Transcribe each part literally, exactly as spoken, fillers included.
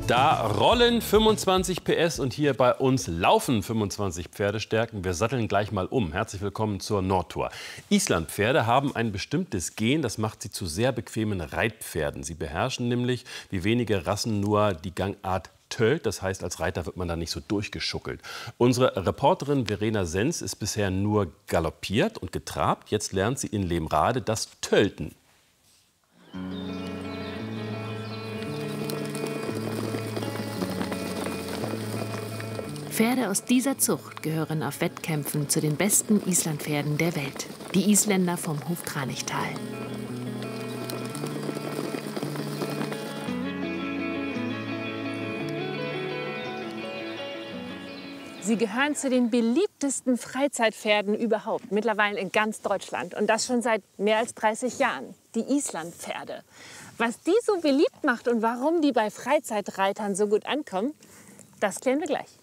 Da rollen fünfundzwanzig P S und hier bei uns laufen fünfundzwanzig Pferdestärken. Wir satteln gleich mal um. Herzlich willkommen zur Nordtour. Islandpferde haben ein bestimmtes Gen, das macht sie zu sehr bequemen Reitpferden. Sie beherrschen nämlich, wie wenige Rassen, nur die Gangart Tölt. Das heißt, als Reiter wird man da nicht so durchgeschuckelt. Unsere Reporterin Verena Sens ist bisher nur galoppiert und getrabt. Jetzt lernt sie in Lemrade das Tölten. Pferde aus dieser Zucht gehören auf Wettkämpfen zu den besten Islandpferden der Welt. Die Isländer vom Hof Kranichtal. Sie gehören zu den beliebtesten Freizeitpferden überhaupt, mittlerweile in ganz Deutschland. Und das schon seit mehr als dreißig Jahren, die Islandpferde. Was die so beliebt macht und warum die bei Freizeitreitern so gut ankommen, das klären wir gleich.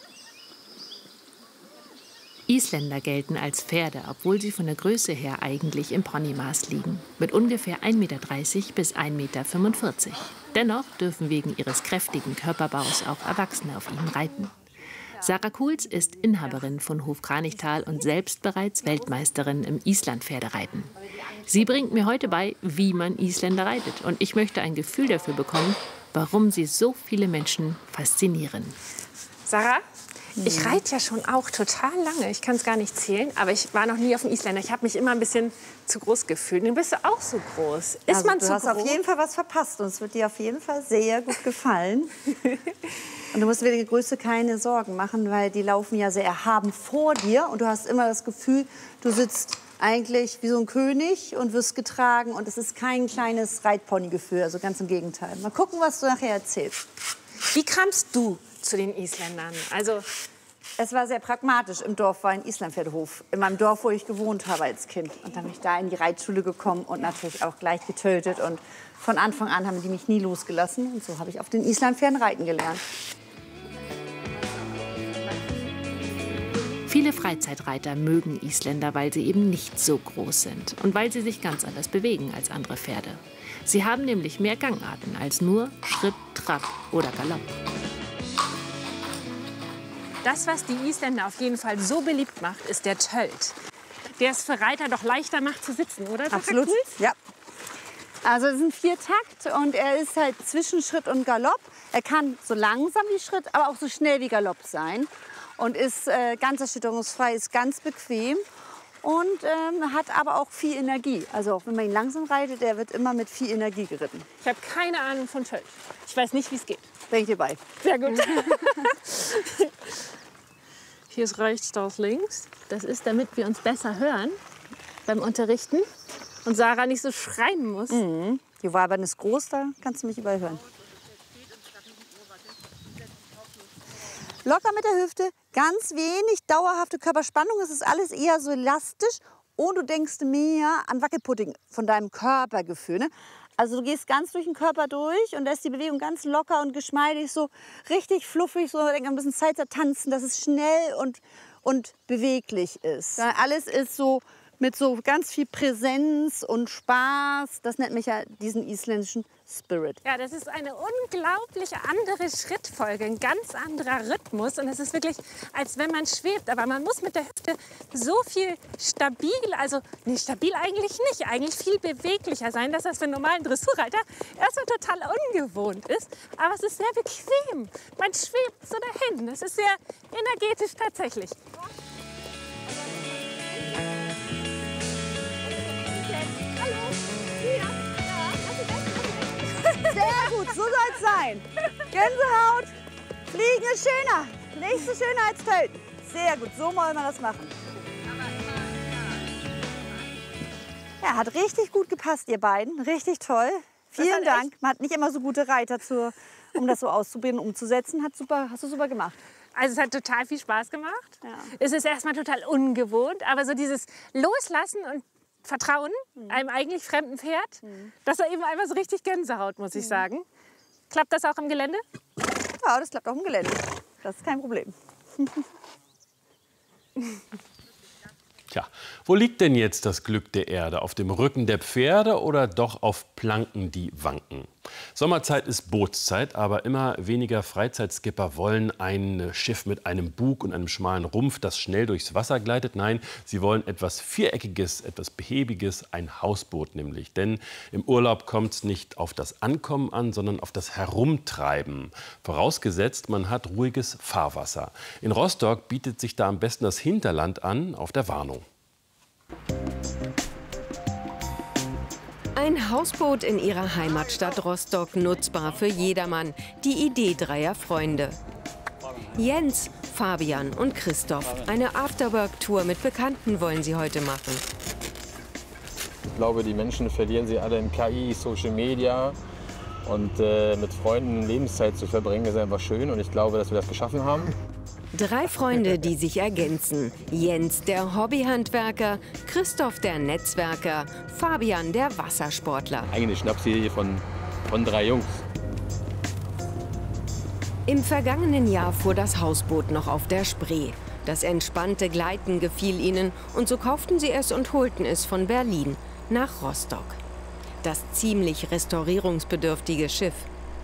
Isländer gelten als Pferde, obwohl sie von der Größe her eigentlich im Ponymaß liegen. Mit ungefähr ein Meter dreißig bis ein Meter fünfundvierzig. Dennoch dürfen wegen ihres kräftigen Körperbaus auch Erwachsene auf ihnen reiten. Sarah Kuhls ist Inhaberin von Hof Kranichtal und selbst bereits Weltmeisterin im Islandpferdereiten. Sie bringt mir heute bei, wie man Isländer reitet. Und ich möchte ein Gefühl dafür bekommen, warum sie so viele Menschen faszinieren. Sarah, ich reite ja schon auch total lange. Ich kann es gar nicht zählen, aber ich war noch nie auf dem Isländer. Ich habe mich immer ein bisschen zu groß gefühlt. Du bist auch so groß. Ist also, man du zu hast groß? auf jeden Fall was verpasst und es wird dir auf jeden Fall sehr gut gefallen. Und du musst dir die Größe keine Sorgen machen, weil die laufen ja sehr erhaben vor dir und du hast immer das Gefühl, du sitzt eigentlich wie so ein König und wirst getragen und es ist kein kleines Reitponygefühl, also ganz im Gegenteil. Mal gucken, was du nachher erzählst. Wie kamst du zu den Isländern? Also es war sehr pragmatisch. Im Dorf war ein Islandpferdehof. In meinem Dorf, wo ich gewohnt habe als Kind. Und dann bin ich da in die Reitschule gekommen und natürlich auch gleich getötet. Und von Anfang an haben die mich nie losgelassen. Und so habe ich auf den Islandpferden reiten gelernt. Viele Freizeitreiter mögen Isländer, weil sie eben nicht so groß sind und weil sie sich ganz anders bewegen als andere Pferde. Sie haben nämlich mehr Gangarten als nur Schritt, Trab oder Galopp. das, was die Isländer auf jeden Fall so beliebt macht, ist der Tölt. Der es für Reiter doch leichter macht zu sitzen, oder? Absolut, ja. Also es ist ein Viertakt und er ist halt zwischen Schritt und Galopp. Er kann so langsam wie Schritt, aber auch so schnell wie Galopp sein. Und ist äh, ganz erschütterungsfrei, ist ganz bequem und ähm, hat aber auch viel Energie. Also auch wenn man ihn langsam reitet, der wird immer mit viel Energie geritten. Ich habe keine Ahnung von Tölt. Ich weiß nicht, wie es geht. Bin ich dir bei. Sehr gut. Hier ist rechts, da ist links. Das ist, damit wir uns besser hören beim Unterrichten und Sarah nicht so schreien muss. Mhm. Die Wabern ist groß, da kannst du mich überall hören. Locker mit der Hüfte, ganz wenig dauerhafte Körperspannung. Es ist alles eher so elastisch und du denkst mehr an Wackelpudding von deinem Körpergefühl. Ne? Also du gehst ganz durch den Körper durch und lässt die Bewegung ganz locker und geschmeidig, so richtig fluffig, so ein bisschen Zeit zu tanzen, dass es schnell und, und beweglich ist. Ja, alles ist so mit so ganz viel Präsenz und Spaß. Das nennt mich ja diesen isländischen Spirit. Ja, das ist eine unglaublich andere Schrittfolge, ein ganz anderer Rhythmus. Und es ist wirklich, als wenn man schwebt. Aber man muss mit der Hüfte so viel stabil, also nee, stabil eigentlich nicht, eigentlich viel beweglicher sein, dass das für einen normalen Dressurreiter erstmal total ungewohnt ist. Aber es ist sehr bequem. Man schwebt so dahin. Es ist sehr energetisch tatsächlich. Sehr gut, so soll es sein. Gänsehaut, Fliegen ist schöner. Nichts so schöner als Töten. Sehr gut, so wollen wir das machen. Ja, hat richtig gut gepasst, ihr beiden. Richtig toll. Vielen Dank. Man hat nicht immer so gute Reiter, zur, um das so auszubilden, umzusetzen. Hat super, hast du super gemacht. Also es hat total viel Spaß gemacht. Ja. Es ist erstmal total ungewohnt, aber so dieses Loslassen und Vertrauen mhm. einem eigentlich fremden Pferd, mhm. das war eben einmal so richtig Gänsehaut, muss ich mhm. sagen. Klappt das auch im Gelände? Ja, das klappt auch im Gelände. Das ist kein Problem. Tja, wo liegt denn jetzt das Glück der Erde? Auf dem Rücken der Pferde oder doch auf Planken, die wanken? Sommerzeit ist Bootszeit, aber immer weniger Freizeitskipper wollen ein Schiff mit einem Bug und einem schmalen Rumpf, das schnell durchs Wasser gleitet. Nein, sie wollen etwas Viereckiges, etwas Behäbiges, ein Hausboot nämlich. Denn im Urlaub kommt es nicht auf das Ankommen an, sondern auf das Herumtreiben. Vorausgesetzt, man hat ruhiges Fahrwasser. In Rostock bietet sich da am besten das Hinterland an, auf der Warnow. Ein Hausboot in ihrer Heimatstadt Rostock, nutzbar für jedermann. Die Idee dreier Freunde. Jens, Fabian und Christoph. Eine Afterwork-Tour mit Bekannten wollen sie heute machen. Ich glaube, die Menschen verlieren sie alle in K I, Social Media. Und äh, mit Freunden Lebenszeit zu verbringen, ist einfach schön. Und ich glaube, dass wir das geschaffen haben. Drei Freunde, die sich ergänzen. Jens, der Hobbyhandwerker, Christoph, der Netzwerker, Fabian, der Wassersportler. Eigentlich Schnapsidee von, von drei Jungs. Im vergangenen Jahr fuhr das Hausboot noch auf der Spree. Das entspannte Gleiten gefiel ihnen und so kauften sie es und holten es von Berlin nach Rostock. Das ziemlich restaurierungsbedürftige Schiff.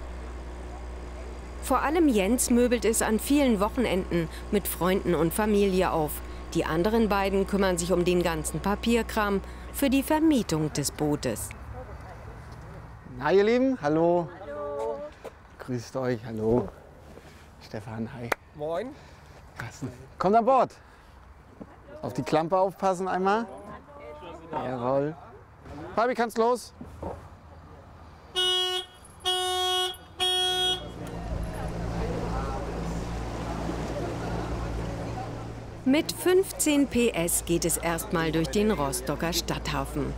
Vor allem Jens möbelt es an vielen Wochenenden mit Freunden und Familie auf. Die anderen beiden kümmern sich um den ganzen Papierkram für die Vermietung des Bootes. Hi ihr Lieben, hallo. Hallo. Grüßt euch, hallo. Stefan, hi. Moin. Carsten. Kommt an Bord. Auf die Klampe aufpassen einmal. Jawohl. Fabi, kannst los? Mit fünfzehn P S geht es erstmal durch den Rostocker Stadthafen.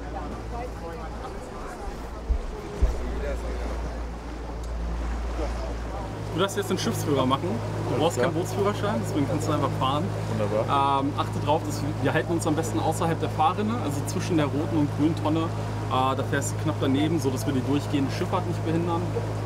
Du darfst jetzt den Schiffsführer machen. Du brauchst keinen Bootsführerschein, deswegen kannst du einfach fahren. Wunderbar. Ähm, achte darauf, dass wir, wir halten uns am besten außerhalb der Fahrrinne, also zwischen der roten und grünen Tonne. Äh, da fährst du knapp daneben, sodass wir die durchgehende Schifffahrt nicht behindern.